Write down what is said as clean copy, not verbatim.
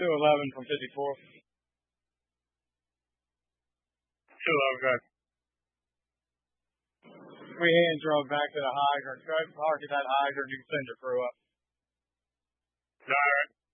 211 from 54. 211, good. We hand drove back to the hydrant. Go ahead and park at that hydrant. You can send your crew up. All right.